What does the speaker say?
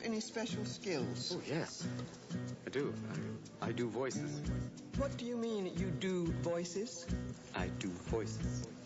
any special skills? Oh, yes. I do. I do voices. What do you mean you do voices? I do voices.